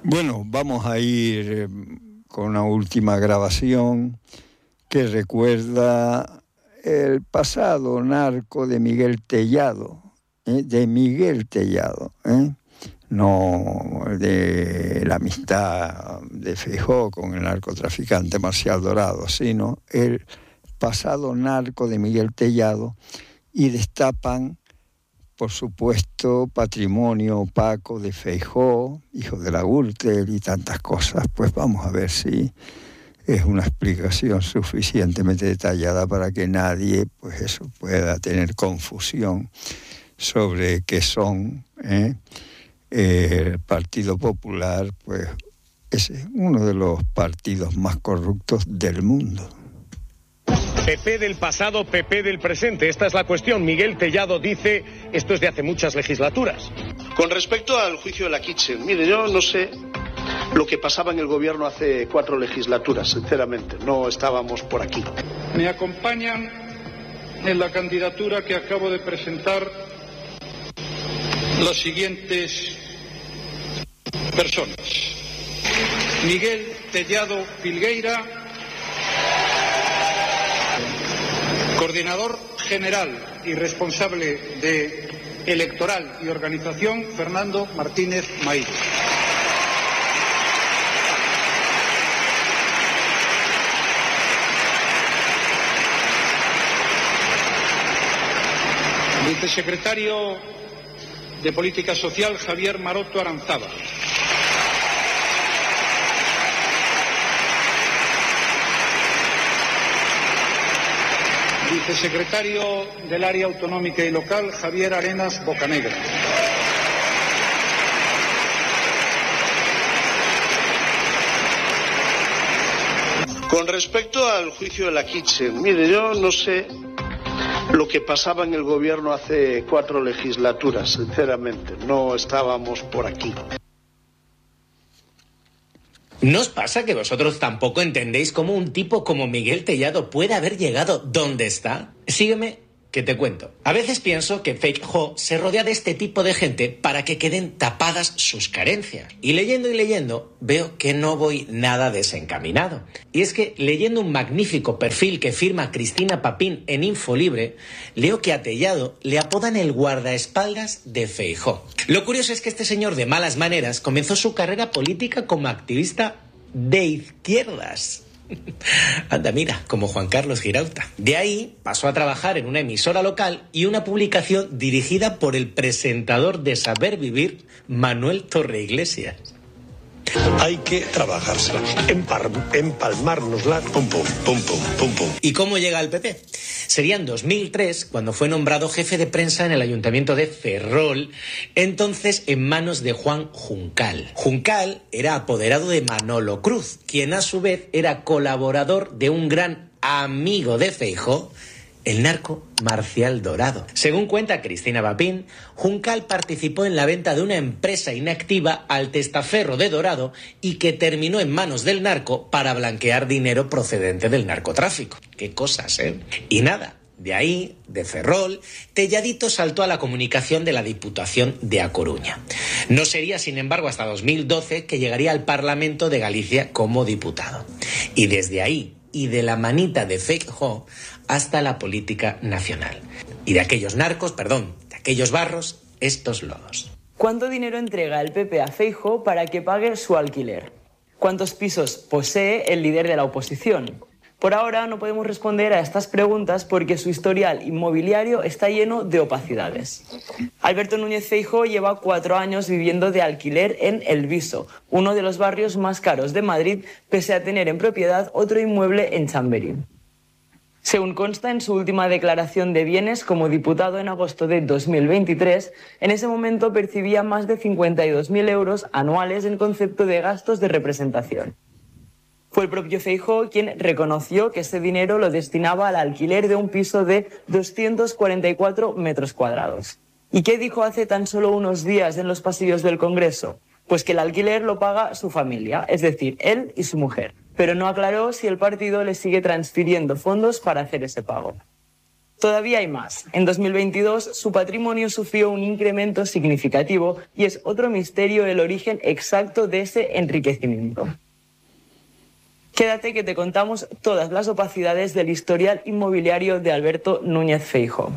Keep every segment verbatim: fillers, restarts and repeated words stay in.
Bueno, vamos a ir eh, con una última grabación que recuerda el pasado narco de Miguel Tellado, ¿eh? de Miguel Tellado, ¿eh? no de la amistad de Feijóo con el narcotraficante Marcial Dorado, sino el pasado narco de Miguel Tellado, y destapan, por supuesto, patrimonio opaco de Feijóo, hijo de la Gürtel y tantas cosas. Pues vamos a ver si es una explicación suficientemente detallada para que nadie, pues eso, pueda tener confusión sobre qué son. ¿eh? El Partido Popular, pues, es uno de los partidos más corruptos del mundo. P P del pasado, P P del presente. Esta es la cuestión. Miguel Tellado dice, esto es de hace muchas legislaturas. Con respecto al juicio de la Kitchen, mire, yo no sé lo que pasaba en el gobierno hace cuatro legislaturas, sinceramente. No estábamos por aquí. Me acompañan en la candidatura que acabo de presentar las siguientes personas: Miguel Tellado Filgueira, coordinador general y responsable de electoral y organización, Fernando Martínez Maíz. Vicesecretario de Política Social, Javier Maroto Aranzábal. Vicesecretario del Área Autonómica y Local, Javier Arenas Bocanegra. Con respecto al juicio de la Kitchen, mire, yo no sé lo que pasaba en el gobierno hace cuatro legislaturas, sinceramente. No estábamos por aquí. ¿No os pasa que vosotros tampoco entendéis cómo un tipo como Miguel Tellado puede haber llegado donde está? Sígueme, que te cuento. A veces pienso que Feijóo se rodea de este tipo de gente para que queden tapadas sus carencias. Y leyendo y leyendo, veo que no voy nada desencaminado. Y es que, leyendo un magnífico perfil que firma Cristina Papín en Infolibre, leo que a Tellado le apodan el guardaespaldas de Feijóo. Lo curioso es que este señor de malas maneras comenzó su carrera política como activista de izquierdas. Anda, mira, como Juan Carlos Girauta. De ahí pasó a trabajar en una emisora local y una publicación dirigida por el presentador de Saber Vivir, Manuel Torreiglesias. Hay que trabajársela, empar, empalmárnosla, pum, pum, pum, pum, pum, pum. ¿Y cómo llega al P P? Sería en dos mil tres cuando fue nombrado jefe de prensa en el ayuntamiento de Ferrol, entonces en manos de Juan Juncal. Juncal era apoderado de Manolo Cruz, quien a su vez era colaborador de un gran amigo de Feijóo, el narco Marcial Dorado. Según cuenta Cristina Papín, Juncal participó en la venta de una empresa inactiva al testaferro de Dorado y que terminó en manos del narco para blanquear dinero procedente del narcotráfico. Qué cosas, ¿eh? Y nada, de ahí, de Ferrol, Telladito saltó a la comunicación de la Diputación de A Coruña. No sería, sin embargo, hasta dos mil doce que llegaría al Parlamento de Galicia como diputado. Y desde ahí, y de la manita de Feijóo, hasta la política nacional. Y de aquellos narcos, perdón, de aquellos barros, estos lodos. ¿Cuánto dinero entrega el P P a Feijóo para que pague su alquiler? ¿Cuántos pisos posee el líder de la oposición? Por ahora no podemos responder a estas preguntas porque su historial inmobiliario está lleno de opacidades. Alberto Núñez Feijóo lleva cuatro años viviendo de alquiler en El Viso, uno de los barrios más caros de Madrid, pese a tener en propiedad otro inmueble en Chamberí. Según consta en su última declaración de bienes como diputado en agosto de dos mil veintitrés, en ese momento percibía más de cincuenta y dos mil euros anuales en concepto de gastos de representación. Fue el propio Feijóo quien reconoció que ese dinero lo destinaba al alquiler de un piso de doscientos cuarenta y cuatro metros cuadrados. ¿Y qué dijo hace tan solo unos días en los pasillos del Congreso? Pues que el alquiler lo paga su familia, es decir, él y su mujer. Pero no aclaró si el partido le sigue transfiriendo fondos para hacer ese pago. Todavía hay más. En dos mil veintidós su patrimonio sufrió un incremento significativo y es otro misterio el origen exacto de ese enriquecimiento. Quédate que te contamos todas las opacidades del historial inmobiliario de Alberto Núñez Feijóo.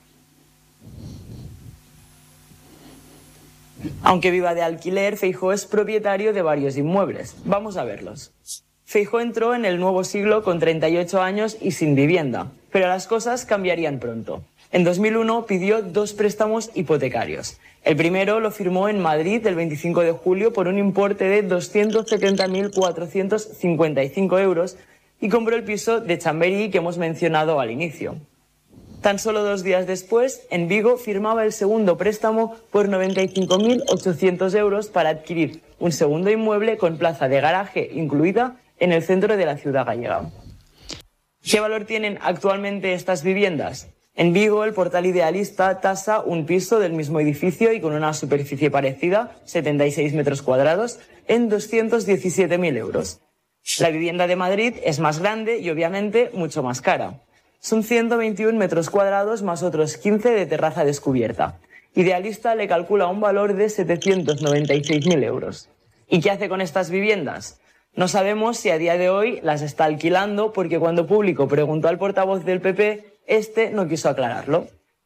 Aunque viva de alquiler, Feijóo es propietario de varios inmuebles. Vamos a verlos. Feijóo entró en el nuevo siglo con treinta y ocho años y sin vivienda, pero las cosas cambiarían pronto. En dos mil uno pidió dos préstamos hipotecarios. El primero lo firmó en Madrid el veinticinco de julio por un importe de doscientos setenta mil cuatrocientos cincuenta y cinco euros y compró el piso de Chamberí que hemos mencionado al inicio. Tan solo dos días después, en Vigo firmaba el segundo préstamo por noventa y cinco mil ochocientos euros para adquirir un segundo inmueble con plaza de garaje incluida en el centro de la ciudad gallega. ¿Qué valor tienen actualmente estas viviendas? En Vigo, el portal Idealista tasa un piso del mismo edificio y con una superficie parecida, setenta y seis metros cuadrados, en doscientos diecisiete mil euros. La vivienda de Madrid es más grande y obviamente mucho más cara. Son ciento veintiún metros cuadrados más otros quince de terraza descubierta. Idealista le calcula un valor de setecientos noventa y seis mil euros. ¿Y qué hace con estas viviendas? No sabemos si a día de hoy las está alquilando porque cuando Público preguntó al portavoz del P P, este no quiso aclararlo.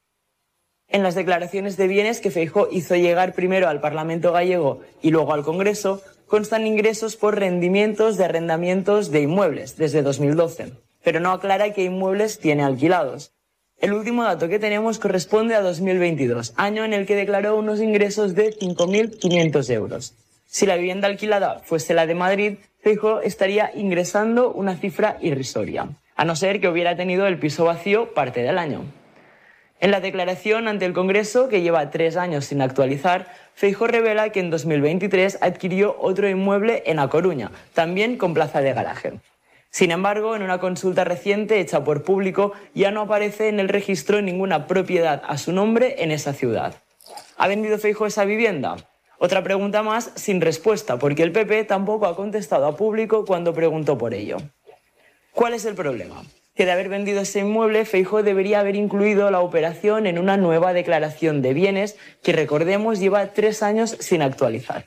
En las declaraciones de bienes que Feijóo hizo llegar primero al Parlamento gallego y luego al Congreso, constan ingresos por rendimientos de arrendamientos de inmuebles desde dos mil doce, pero no aclara qué inmuebles tiene alquilados. El último dato que tenemos corresponde a dos mil veintidós, año en el que declaró unos ingresos de cinco mil quinientos euros. Si la vivienda alquilada fuese la de Madrid, Feijóo estaría ingresando una cifra irrisoria, a no ser que hubiera tenido el piso vacío parte del año. En la declaración ante el Congreso, que lleva tres años sin actualizar, Feijóo revela que en dos mil veintitrés adquirió otro inmueble en A Coruña, también con plaza de garaje. Sin embargo, en una consulta reciente hecha por Público, ya no aparece en el registro ninguna propiedad a su nombre en esa ciudad. ¿Ha vendido Feijóo esa vivienda? Otra pregunta más sin respuesta, porque el P P tampoco ha contestado a Público cuando preguntó por ello. ¿Cuál es el problema? Que de haber vendido ese inmueble, Feijóo debería haber incluido la operación en una nueva declaración de bienes que, recordemos, lleva tres años sin actualizar.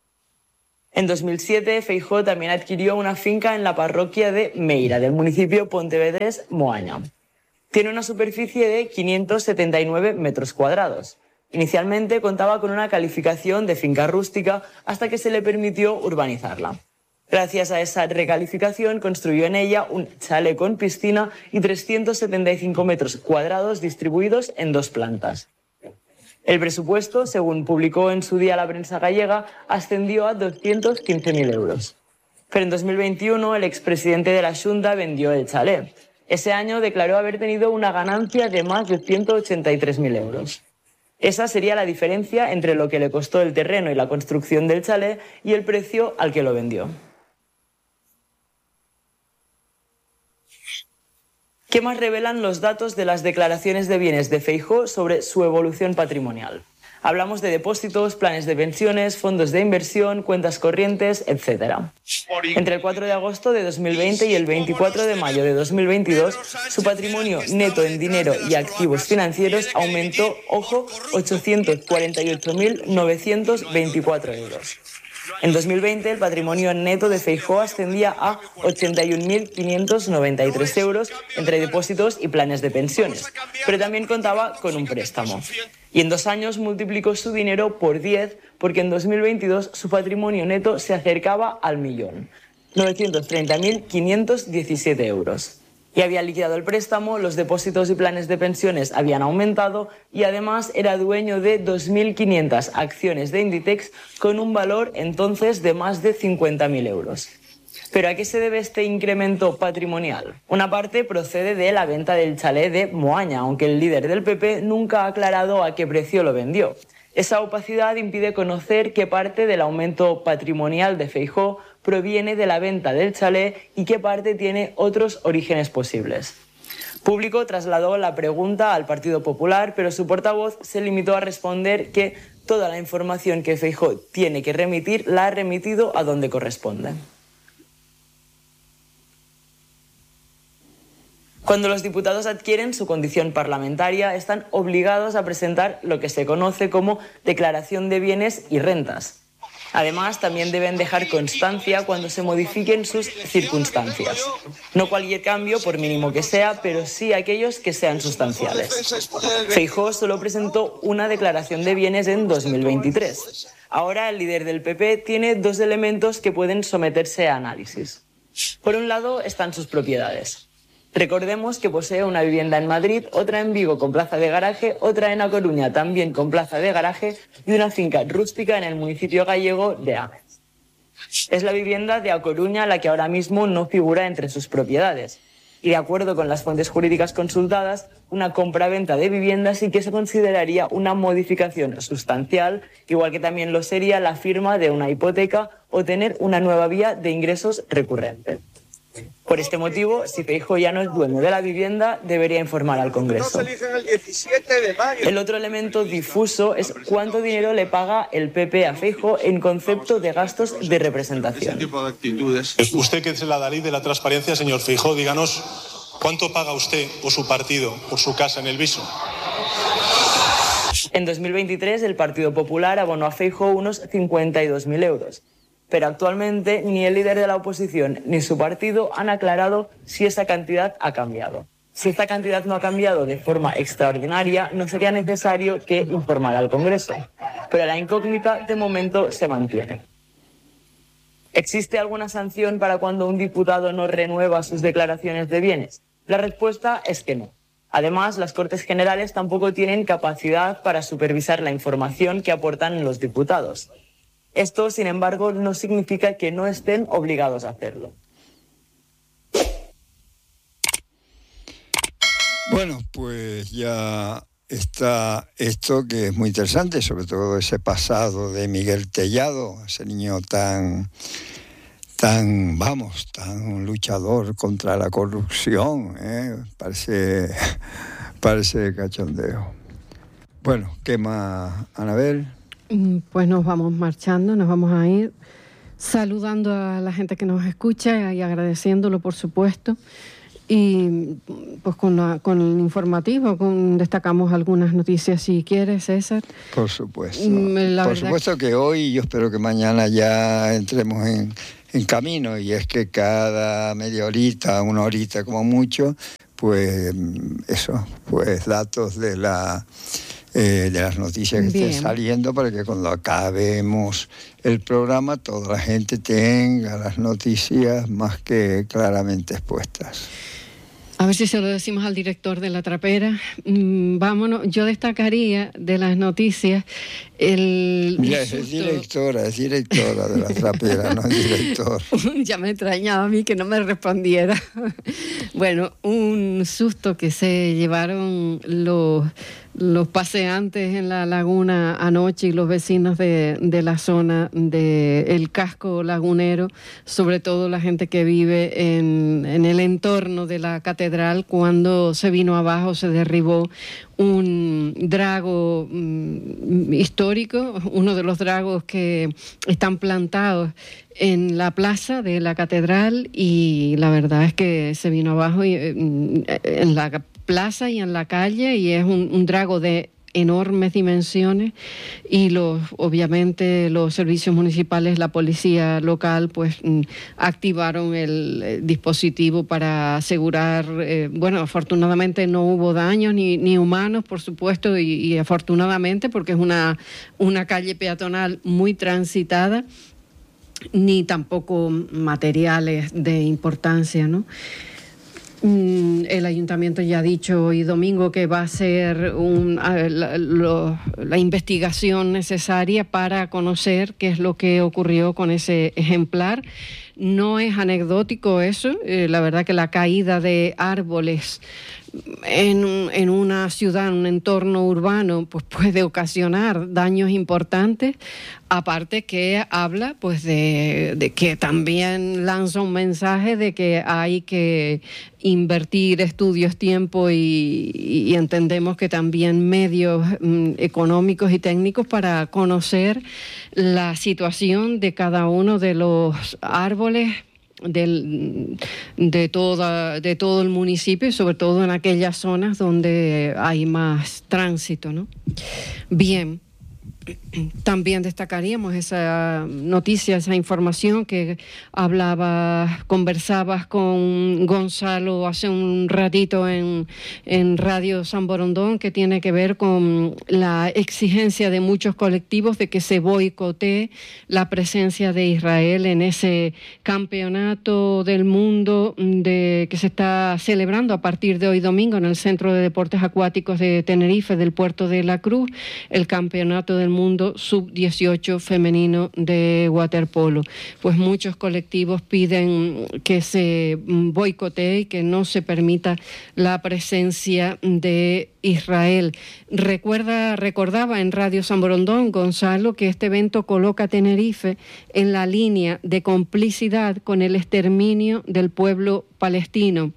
En dos mil siete, Feijóo también adquirió una finca en la parroquia de Meira, del municipio pontevedrés Moaña. Tiene una superficie de quinientos setenta y nueve metros cuadrados. Inicialmente contaba con una calificación de finca rústica hasta que se le permitió urbanizarla. Gracias a esa recalificación construyó en ella un chalet con piscina y trescientos setenta y cinco metros cuadrados distribuidos en dos plantas. El presupuesto, según publicó en su día la prensa gallega, ascendió a doscientos quince mil euros. Pero en dos mil veintiuno el expresidente de la Xunta vendió el chalet. Ese año declaró haber tenido una ganancia de más de ciento ochenta y tres mil euros. Esa sería la diferencia entre lo que le costó el terreno y la construcción del chalet y el precio al que lo vendió. ¿Qué más revelan los datos de las declaraciones de bienes de Feijóo sobre su evolución patrimonial? Hablamos de depósitos, planes de pensiones, fondos de inversión, cuentas corrientes, etcétera. Entre el cuatro de agosto de dos mil veinte y el veinticuatro de mayo de dos mil veintidós, su patrimonio neto en dinero y activos financieros aumentó, ojo, ochocientos cuarenta y ocho mil novecientos veinticuatro euros. En dos mil veinte, el patrimonio neto de Feijóo ascendía a ochenta y un mil quinientos noventa y tres euros entre depósitos y planes de pensiones, pero también contaba con un préstamo. Y en dos años multiplicó su dinero por diez, porque en dos mil veintidós su patrimonio neto se acercaba al millón, novecientos treinta mil quinientos diecisiete euros. Y había liquidado el préstamo, los depósitos y planes de pensiones habían aumentado y además era dueño de dos mil quinientas acciones de Inditex con un valor entonces de más de cincuenta mil euros. ¿Pero a qué se debe este incremento patrimonial? Una parte procede de la venta del chalet de Moaña, aunque el líder del P P nunca ha aclarado a qué precio lo vendió. Esa opacidad impide conocer qué parte del aumento patrimonial de Feijóo proviene de la venta del chalet y qué parte tiene otros orígenes posibles. Público trasladó la pregunta al Partido Popular, pero su portavoz se limitó a responder que toda la información que Feijóo tiene que remitir la ha remitido a donde corresponde. Cuando los diputados adquieren su condición parlamentaria, están obligados a presentar lo que se conoce como declaración de bienes y rentas. Además, también deben dejar constancia cuando se modifiquen sus circunstancias. No cualquier cambio, por mínimo que sea, pero sí aquellos que sean sustanciales. Feijóo solo presentó una declaración de bienes en dos mil veintitrés. Ahora, el líder del P P tiene dos elementos que pueden someterse a análisis. Por un lado, están sus propiedades. Recordemos que posee una vivienda en Madrid, otra en Vigo con plaza de garaje, otra en A Coruña también con plaza de garaje y una finca rústica en el municipio gallego de Ames. Es la vivienda de A Coruña la que ahora mismo no figura entre sus propiedades. Y de acuerdo con las fuentes jurídicas consultadas, una compra-venta de vivienda sí que se consideraría una modificación sustancial, igual que también lo sería la firma de una hipoteca o tener una nueva vía de ingresos recurrente. Por este motivo, si Feijóo ya no es dueño de la vivienda, debería informar al Congreso. El otro elemento difuso es cuánto dinero le paga el P P a Feijóo en concepto de gastos de representación. Usted, que es la Dalí de la transparencia, señor Feijóo, díganos cuánto paga usted o su partido por su casa en El Viso. En dos mil veintitrés, el Partido Popular abonó a Feijóo unos cincuenta y dos mil euros. Pero actualmente ni el líder de la oposición ni su partido han aclarado si esa cantidad ha cambiado. Si esta cantidad no ha cambiado de forma extraordinaria, no sería necesario que informara al Congreso. Pero la incógnita de momento se mantiene. ¿Existe alguna sanción para cuando un diputado no renueva sus declaraciones de bienes? La respuesta es que no. Además, las Cortes Generales tampoco tienen capacidad para supervisar la información que aportan los diputados. Esto, sin embargo, no significa que no estén obligados a hacerlo. Bueno, pues ya está esto que es muy interesante, sobre todo ese pasado de Miguel Tellado, ese niño tan, tan, vamos, tan luchador contra la corrupción, ¿eh? Parece, parece cachondeo. Bueno, ¿qué más, Anabel? Pues nos vamos marchando, nos vamos a ir saludando a la gente que nos escucha y agradeciéndolo, por supuesto. Y pues con, la, con el informativo con, destacamos algunas noticias, si quieres, César. Por supuesto. La por supuesto que hoy, yo espero que mañana ya entremos en, en camino, y es que cada media horita, una horita como mucho, pues eso, pues datos de la... Eh, de las noticias que Bien. estén saliendo, para que cuando acabemos el programa toda la gente tenga las noticias más que claramente expuestas. A ver si se lo decimos al director de La Trapera. Mm, vámonos, yo destacaría de las noticias el... Mira, es directora, es directora de La Trapera, no es director. Ya me extrañaba a mí que no me respondiera. Bueno, un susto que se llevaron los... los paseantes en la laguna anoche y los vecinos de, de la zona del casco lagunero, sobre todo la gente que vive en, en el entorno de la catedral, cuando se vino abajo, se derribó un drago mm, histórico, uno de los dragos que están plantados en la plaza de la catedral, y la verdad es que se vino abajo y, en la plaza y en la calle, y es un, un drago de enormes dimensiones, y los obviamente los servicios municipales, la policía local, pues activaron el, el dispositivo para asegurar, eh, bueno, afortunadamente no hubo daños ni, ni humanos, por supuesto, y, y afortunadamente, porque es una, una calle peatonal muy transitada, ni tampoco materiales de importancia, ¿no? El ayuntamiento ya ha dicho hoy domingo que va a hacer un, la, lo, la investigación necesaria para conocer qué es lo que ocurrió con ese ejemplar. No es anecdótico eso, eh, la verdad que la caída de árboles en, en una ciudad, en un entorno urbano, pues puede ocasionar daños importantes, aparte que habla pues de, de que también lanza un mensaje de que hay que invertir estudios, tiempo y, y entendemos que también medios mm, económicos y técnicos para conocer la situación de cada uno de los árboles del, de, toda, de todo el municipio y sobre todo en aquellas zonas donde hay más tránsito, ¿no? Bien. También destacaríamos esa noticia, esa información que hablaba, conversabas con Gonzalo hace un ratito en, en Radio San Borondón, que tiene que ver con la exigencia de muchos colectivos de que se boicotee la presencia de Israel en ese campeonato del mundo de, que se está celebrando a partir de hoy domingo en el Centro de Deportes Acuáticos de Tenerife del Puerto de la Cruz, el campeonato del mundo sub dieciocho femenino de waterpolo. Pues muchos colectivos piden que se boicotee y que no se permita la presencia de Israel. Recuerda, recordaba en Radio San Borondón, Gonzalo, que este evento coloca a Tenerife en la línea de complicidad con el exterminio del pueblo palestino.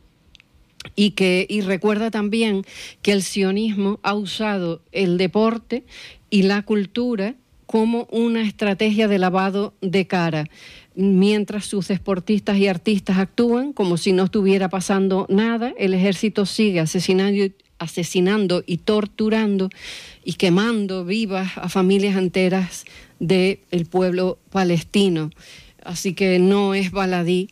Y que y recuerda también que el sionismo ha usado el deporte y la cultura como una estrategia de lavado de cara, mientras sus deportistas y artistas actúan como si no estuviera pasando nada. El ejército sigue asesinando, asesinando y torturando y quemando vivas a familias enteras del pueblo palestino. Así que no es baladí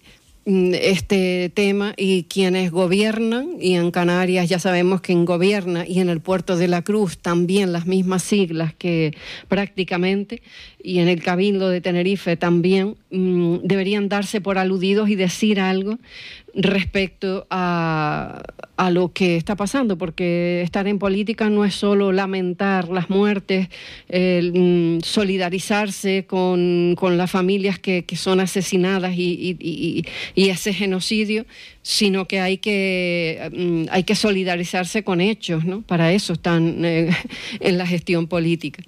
este tema, y quienes gobiernan, y en Canarias ya sabemos quién gobierna, y en el Puerto de la Cruz también las mismas siglas que prácticamente, y en el Cabildo de Tenerife también, mmm, deberían darse por aludidos y decir algo respecto a, a lo que está pasando, porque estar en política no es solo lamentar las muertes, eh, solidarizarse con, con las familias que, que son asesinadas y, y, y, y ese genocidio, sino que hay que, hay que solidarizarse con hechos, ¿no? Para eso están eh, en la gestión política.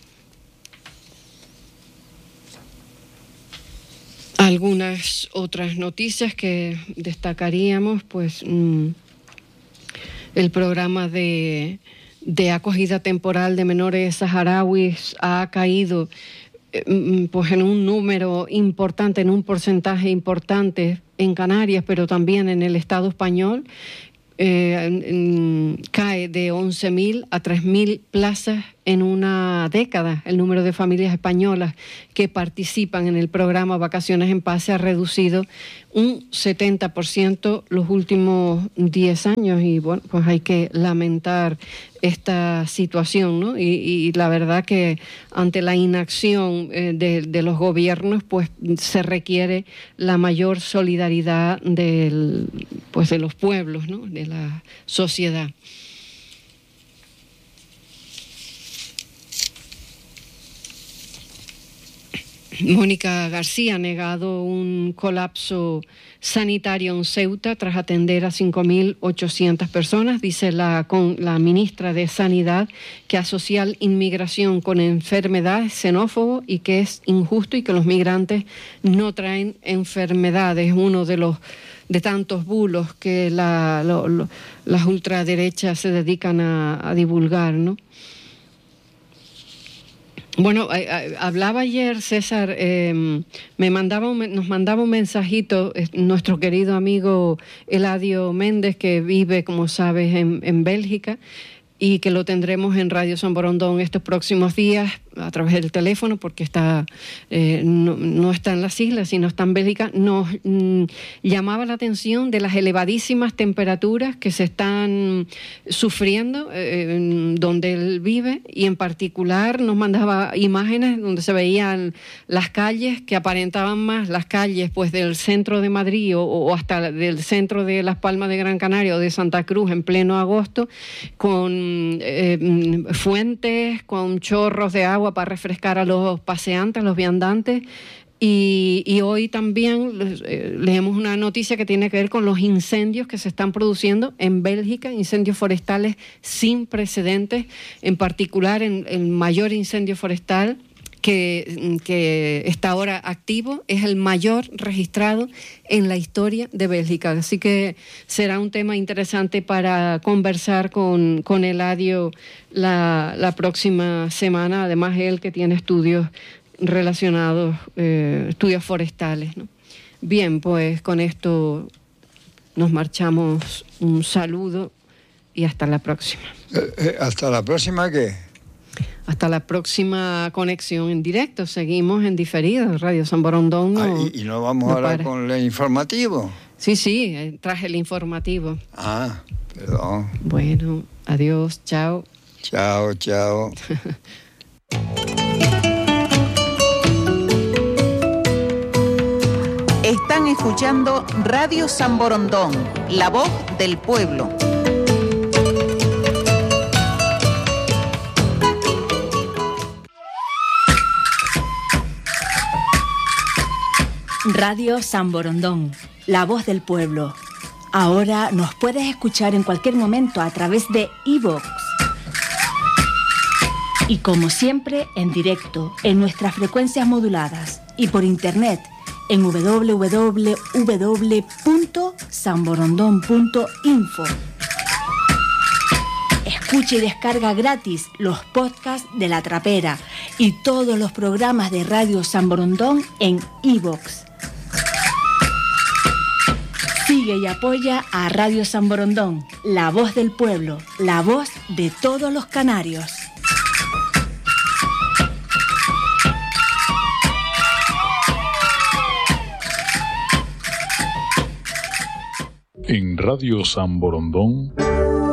Algunas otras noticias que destacaríamos, pues mmm, el programa de, de acogida temporal de menores saharauis ha caído eh, pues en un número importante, en un porcentaje importante en Canarias, pero también en el Estado español. Eh, en, cae de once mil a tres mil plazas en una década. El número de familias españolas que participan en el programa Vacaciones en Paz se ha reducido un setenta por ciento los últimos diez años, y bueno, pues hay que lamentar esta situación, ¿no? Y, y la verdad que ante la inacción eh, de, de los gobiernos, pues se requiere la mayor solidaridad del, pues de los pueblos, ¿no? De la sociedad. Mónica García ha negado un colapso sanitario en Ceuta tras atender a cinco mil ochocientas personas. Dice la, con, la ministra de Sanidad que asocia la inmigración con enfermedades, xenófobo, y que es injusto y que los migrantes no traen enfermedades. Uno de los de tantos bulos que la, lo, lo, las ultraderechas se dedican a, a divulgar, ¿no? Bueno, eh, eh, hablaba ayer César, eh, me mandaba un, nos mandaba un mensajito eh, nuestro querido amigo Eladio Méndez, que vive, como sabes, en, en Bélgica, y que lo tendremos en Radio San Borondón estos próximos días a través del teléfono, porque está eh, no, no está en las islas, sino está en Bélgica. Nos mm, llamaba la atención de las elevadísimas temperaturas que se están sufriendo eh, donde él vive, y en particular nos mandaba imágenes donde se veían las calles que aparentaban más las calles pues del centro de Madrid o, o hasta del centro de Las Palmas de Gran Canaria o de Santa Cruz en pleno agosto, con eh, fuentes, con chorros de agua para refrescar a los paseantes, a los viandantes. Y, y hoy también eh, leemos una noticia que tiene que ver con los incendios que se están produciendo en Bélgica, incendios forestales sin precedentes, en particular en el mayor incendio forestal que, que está ahora activo, es el mayor registrado en la historia de Bélgica. Así que será un tema interesante para conversar con, con Eladio la, la próxima semana, además él que tiene estudios relacionados, eh, estudios forestales, ¿no? Bien, pues con esto nos marchamos. Un saludo y hasta la próxima. Eh, eh, ¿Hasta la próxima qué? Hasta la próxima conexión en directo. Seguimos en diferido. Radio San Borondón. No, ah, y, y no vamos no ahora para. con el informativo. Sí, sí, traje el informativo. Ah, perdón. Bueno, adiós, chao. Chao, chao. Están escuchando Radio San Borondón, la voz del pueblo. Radio San Borondón, la voz del pueblo. Ahora nos puedes escuchar en cualquier momento a través de iVoox. Y como siempre, en directo, en nuestras frecuencias moduladas y por internet en doble u doble u doble u punto san borondón punto info. Escucha y descarga gratis los podcasts de La Trapera y todos los programas de Radio San Borondón en iVoox. Sigue y apoya a Radio San Borondón, la voz del pueblo, la voz de todos los canarios. En Radio San Borondón